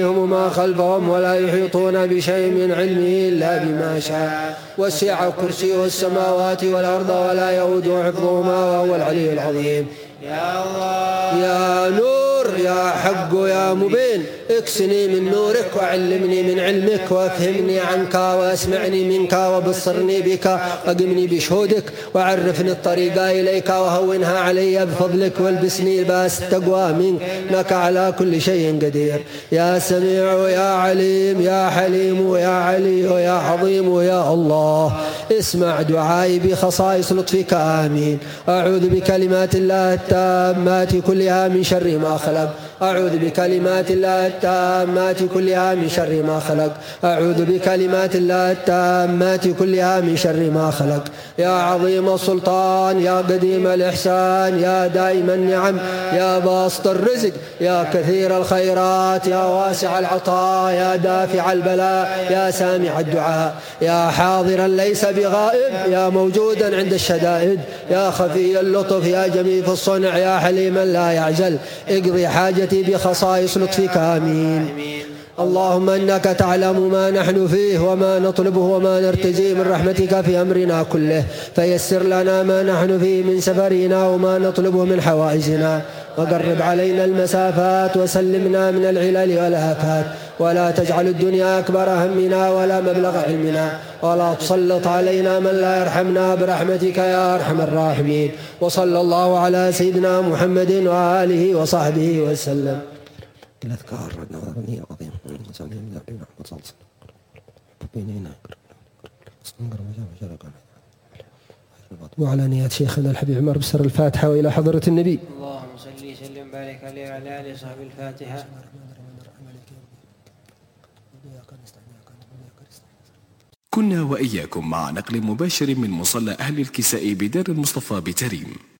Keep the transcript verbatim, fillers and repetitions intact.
وما خلفهم ولا يحيطون بشيء من علمه إلا بما شاء. وسع كرسيه السماوات والأرض ولا يؤوده حفظهما وهو العلي العظيم. يا الله يا نور يا حق يا مبين، اكسني من نورك وعلمني من علمك وافهمني عنك واسمعني منك وبصرني بك واقمني بشهودك وعرفني الطريق إليك وهونها علي بفضلك والبسني لباس التقوى منك إنك على كل شيء قدير. يا سميع يا عليم يا حليم يا علي يا عظيم يا الله، اسمع دعائي بخصائص لطفك آمين. أعوذ بكلمات الله التامات كلها من شر ما خلق. أعوذ بكلمات الله التامات كلها من شر ما خلق. أعوذ بكلمات الله التامات كلها من شر ما خلق. يا عظيم السلطان يا قديم الإحسان يا دائم النعم يا باسط الرزق يا كثير الخيرات يا واسع العطاء يا دافع البلاء يا سامع الدعاء يا حاضرا ليس بغائب يا موجودا عند الشدائد يا خفي اللطف يا جميل الصنع يا حليما لا يعجل، اقضي حاجتي بخصائص لطفك آمين. اللهم إنك تعلم ما نحن فيه وما نطلبه وما نرتجي من رحمتك في أمرنا كله، فيسر لنا ما نحن فيه من سفرنا وما نطلبه من حوائجنا، وقرب علينا المسافات وسلمنا من العلل والآفات، ولا تجعل الدنيا أكبر همنا ولا مبلغ علمنا، ولا تسلط علينا من لا يرحمنا برحمتك يا أرحم الراحمين. وصلى الله على سيدنا محمد وآله وصحبه وسلم. الأذكار النظرية عظيمة وعلى نيات شيخنا الحبيب عمر بسر الفاتحة وإلى حضرة النبي. اللهم صل وسلم بارك عليه وعلى آله وصحبه. الفاتحة. كنا وإياكم مع نقل مباشر من مصلى أهل الكساء بدار المصطفى بتريم.